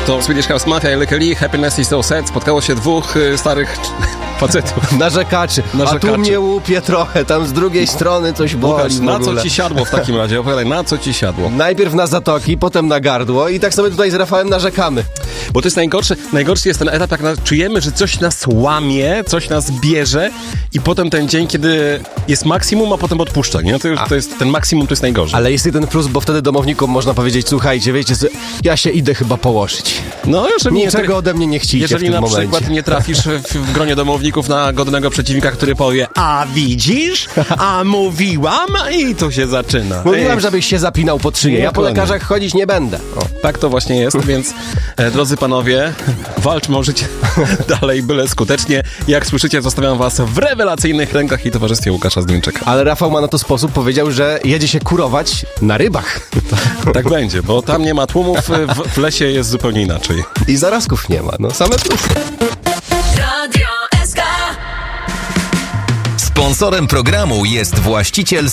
To Swedish House Mafia i Lykke Li, Happiness is so sad. Spotkało się dwóch starych facetów. Narzekaczy. A tu mnie łupie trochę, tam z drugiej strony coś boli. Na co ci siadło w takim razie? Opowiadaj, na co ci siadło? Najpierw na zatoki, potem na gardło i tak sobie tutaj z Rafałem narzekamy. Bo to jest najgorszy jest ten etap, jak czujemy, że coś nas łamie, coś nas bierze i potem ten dzień, kiedy jest maksimum, a potem odpuszcza, nie? To jest ten maksimum, to jest najgorzej. Ale jest jeden plus, bo wtedy domownikom można powiedzieć, słuchajcie, wiecie co, ja się idę chyba położyć. No, jeżeli niczego ode mnie nie chcicie jeżeli w tym na momencie. przykład nie trafisz w gronie domowników na godnego przeciwnika, który powie, a widzisz, a mówiłam i to się zaczyna. Mówiłam, żebyś się zapinał pod szyję, ja po lekarzach chodzić nie będę. O, tak to właśnie jest, więc drodzy panowie, walczmy o życie dalej, byle skutecznie. Jak słyszycie, zostawiam was w rewelacyjnych rękach i towarzystwie Łukasza Zduńczyka. Ale Rafał ma na to sposób, powiedział, że jedzie się kurować na rybach. Tak będzie, bo tam nie ma tłumów, w lesie jest zupełnie inaczej. I zarazków nie ma, no same plusy. Radio SK. Sponsorem programu jest właściciel